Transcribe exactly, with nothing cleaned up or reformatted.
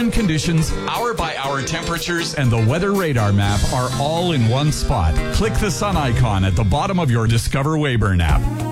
current conditions, hour-by-hour temperatures, and the weather radar map are all in one spot. Click the sun icon at the bottom of your Discover Weyburn app.